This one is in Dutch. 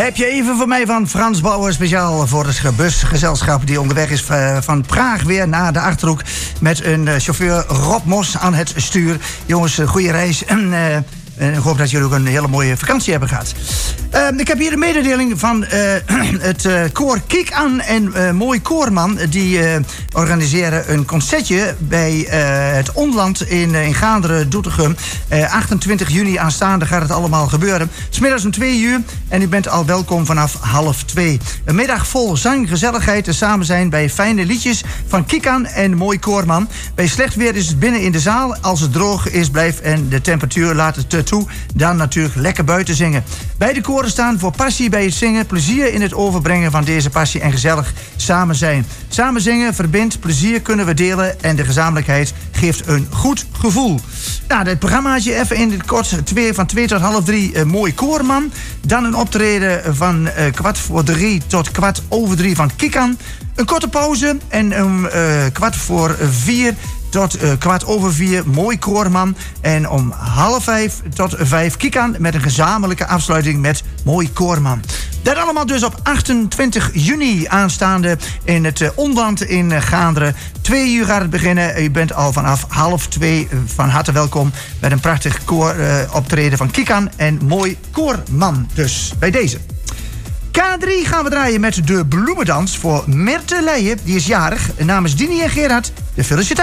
Heb je even voor mij van Frans Bauer, speciaal voor het busgezelschap die onderweg is van Praag weer naar de Achterhoek met een chauffeur Rob Mos aan het stuur. Jongens, goede reis en ik hoop dat jullie ook een hele mooie vakantie hebben gehad. Ik heb hier een mededeling van het koor Kik-An en Mooi Koorman. Die organiseren een concertje bij het Onland in Gaanderen, Doetinchem. 28 juni aanstaande gaat het allemaal gebeuren. 's middags om 2 uur en u bent al welkom vanaf 1:30. Een middag vol zang, gezelligheid en samen zijn bij fijne liedjes van Kik-An en Mooi Koorman. Bij slecht weer is het binnen in de zaal. Als het droog is blijft en de temperatuur laat het toe, dan natuurlijk lekker buiten zingen. Beide koren staan voor passie bij het zingen, plezier in het overbrengen van deze passie en gezellig samen zijn. Samen zingen verbindt, plezier kunnen we delen en de gezamenlijkheid geeft een goed gevoel. Nou, dit programmaatje even in het kort. Van 2 tot 2:30 Mooi Koorman. Dan een optreden van 2:45 tot 3:15 van Kik-An. Een korte pauze en om 4:15 tot 4:15 Mooi Koorman. En om 4:30 tot 5 Kik-An met een gezamenlijke afsluiting met Mooi Koorman. Dat allemaal dus op 28 juni aanstaande in het Onland in Gaanderen. 2 uur gaat het beginnen. U bent al vanaf 1:30 van harte welkom met een prachtig optreden van Kik-An en Mooi Koorman. Dus bij deze. K3 gaan we draaien met de bloemendans voor Merte Leijen. Die is jarig. Namens Dini en Gerard de felicitaties.